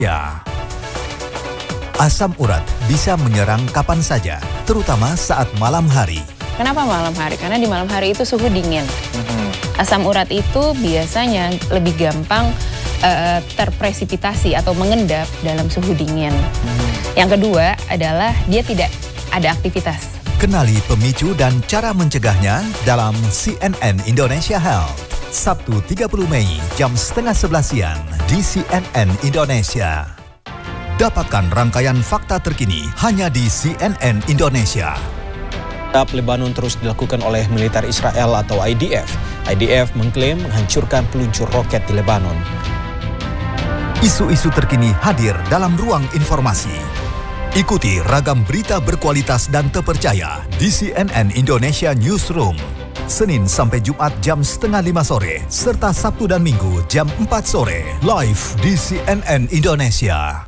Ya, asam urat bisa menyerang kapan saja, terutama saat malam hari. Kenapa malam hari? Karena di malam hari itu suhu dingin. Asam urat itu biasanya lebih gampang terpresipitasi atau mengendap dalam suhu dingin. Yang kedua adalah dia tidak ada aktivitas. Kenali pemicu dan cara mencegahnya dalam CNN Indonesia Health. Sabtu 30 Mei jam 10:30 siang di CNN Indonesia. Dapatkan rangkaian fakta terkini hanya di CNN Indonesia. Lebanon terus dilakukan oleh militer Israel atau IDF. IDF mengklaim menghancurkan peluncur roket di Lebanon. Isu-isu terkini hadir dalam ruang informasi. Ikuti ragam berita berkualitas dan terpercaya di CNN Indonesia Newsroom. Senin sampai Jumat jam 4:30 sore, serta Sabtu dan Minggu jam 4 sore, live di CNN Indonesia.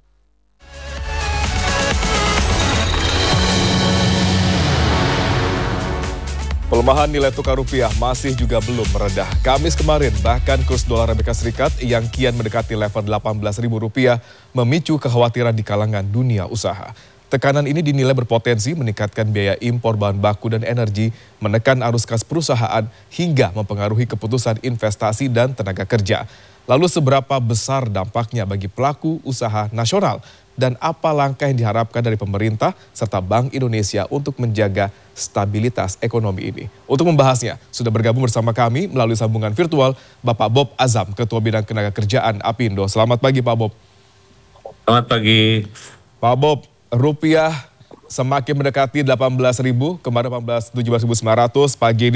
Pelemahan nilai tukar rupiah masih juga belum meredah. Kamis kemarin bahkan kurs dolar Amerika Serikat yang kian mendekati level Rp18.000 memicu kekhawatiran di kalangan dunia usaha. Tekanan ini dinilai berpotensi meningkatkan biaya impor bahan baku dan energi, menekan arus kas perusahaan hingga mempengaruhi keputusan investasi dan tenaga kerja. Lalu seberapa besar dampaknya bagi pelaku usaha nasional? Dan apa langkah yang diharapkan dari pemerintah serta Bank Indonesia untuk menjaga stabilitas ekonomi ini? Untuk membahasnya, sudah bergabung bersama kami melalui sambungan virtual Bapak Bob Azam, Ketua Bidang Tenaga Kerjaan Apindo. Selamat pagi Pak Bob. Selamat pagi. Pak Bob, rupiah semakin mendekati 18.000, kemarin 17.900, pagi ini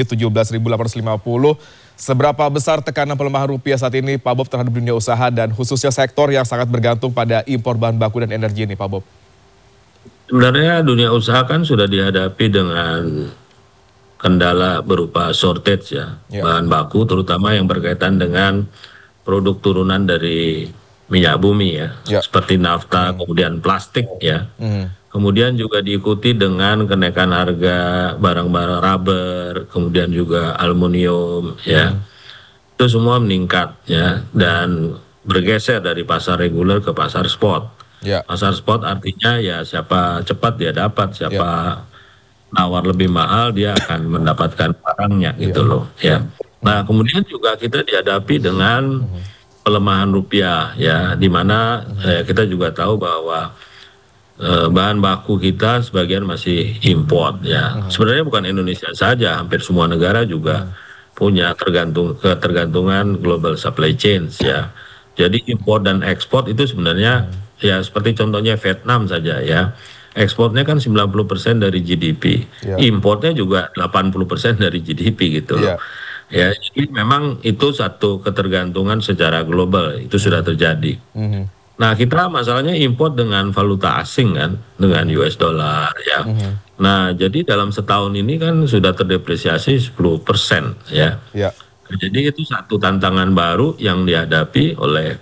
17.850. Seberapa besar tekanan pelemahan rupiah saat ini Pak Bob terhadap dunia usaha dan khususnya sektor yang sangat bergantung pada impor bahan baku dan energi ini Pak Bob? Sebenarnya dunia usaha kan sudah dihadapi dengan kendala berupa shortage ya. Bahan baku terutama yang berkaitan dengan produk turunan dari minyak bumi ya. Seperti nafta, kemudian plastik ya. Kemudian juga diikuti dengan kenaikan harga barang-barang rubber, kemudian juga aluminium ya. Itu semua meningkat ya dan bergeser dari pasar reguler ke pasar spot. Pasar spot artinya ya siapa cepat dia dapat, siapa nawar lebih mahal dia akan mendapatkan barangnya gitu loh ya. Nah, kemudian juga kita dihadapi dengan pelemahan rupiah ya, di mana kita juga tahu bahwa bahan baku kita sebagian masih import ya. Sebenarnya bukan Indonesia saja, hampir semua negara juga punya ketergantungan global supply chains ya. Jadi import dan ekspor itu sebenarnya ya seperti contohnya Vietnam saja ya. Ekspornya kan 90% dari GDP, importnya juga 80% dari GDP gitu loh. Ya, jadi memang itu satu ketergantungan secara global, itu sudah terjadi. Nah, kita masalahnya import dengan valuta asing kan, dengan US dollar ya. Nah, jadi dalam setahun ini kan sudah terdepresiasi 10% ya. Jadi itu satu tantangan baru yang dihadapi oleh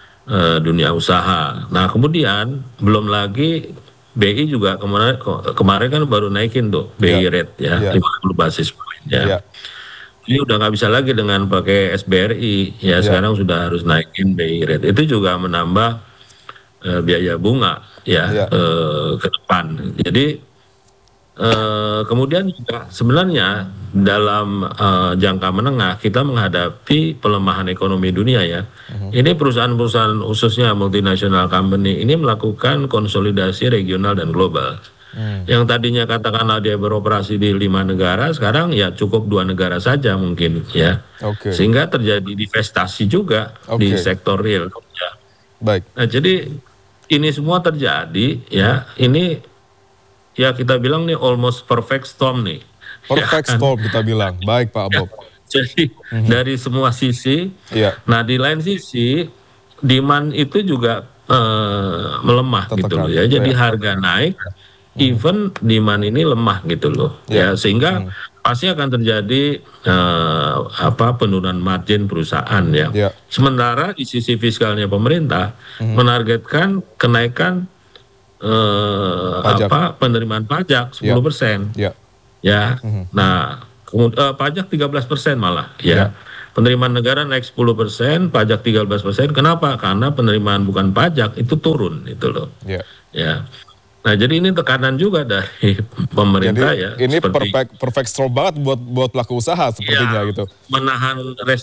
dunia usaha. Nah, kemudian belum lagi BI juga kemarin kan baru naikin tuh BI rate ya, 50 basis point ya. Ini udah nggak bisa lagi dengan pakai SBRI ya, sekarang sudah harus naikin BI rate. Itu juga menambah biaya bunga ya ke depan. Jadi kemudian juga sebenarnya dalam jangka menengah kita menghadapi pelemahan ekonomi dunia ya. Ini perusahaan-perusahaan khususnya multinational company ini melakukan konsolidasi regional dan global. Yang tadinya katakanlah dia beroperasi di 5 negara, sekarang ya cukup 2 negara saja mungkin ya. Sehingga terjadi divestasi juga di sektor real ya. Nah, jadi ini semua terjadi ya. Ini ya kita bilang nih almost perfect storm nih. Perfect storm kita bilang. Baik Pak Bob. Jadi dari semua sisi. Nah, di lain sisi demand itu juga melemah gitu loh ya. Jadi harga naik, even demand ini lemah gitu loh ya, sehingga pasti akan terjadi penurunan margin perusahaan ya. Sementara di sisi fiskalnya pemerintah menargetkan kenaikan penerimaan pajak 10% ya. Nah, pajak 13% malah ya. penerimaan negara naik 10%, pajak 13%. Kenapa? Karena penerimaan bukan pajak itu turun itu loh. Ya. Nah, jadi ini tekanan juga dari pemerintah. Jadi, ya. Ini perfect storm banget buat pelaku usaha sepertinya gitu. Menahan